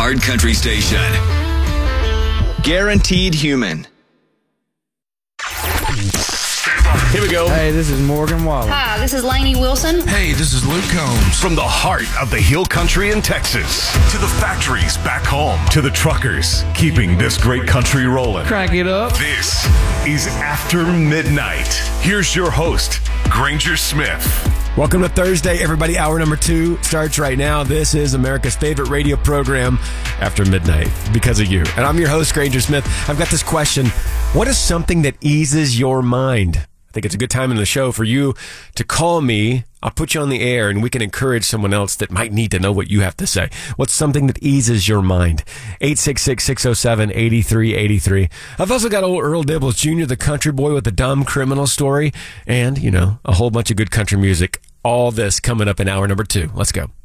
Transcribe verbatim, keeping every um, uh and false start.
Hard Country Station. Guaranteed Human. Here we go. Hey, this is Morgan Wallen. Hi, this is Lainey Wilson. Hey, this is Luke Combs. From the heart of the Hill Country in Texas to the factories back home to the truckers keeping this great country rolling. Crank it up. This is After Midnight. Here's your host, Granger Smith. Welcome to Thursday, everybody. Hour number two starts right now. This is America's favorite radio program, After Midnight, because of you. And I'm your host, Granger Smith. I've got this question. What is something that eases your mind? I think it's a good time in the show for you to call me. I'll put you on the air and we can encourage someone else that might need to know what you have to say. What's something that eases your mind? eight six six, six oh seven, eight three eight three. I've also got old Earl Dibbles Junior, the country boy with the dumb criminal story, and, you know, a whole bunch of good country music. All this coming up in hour number two. Let's go.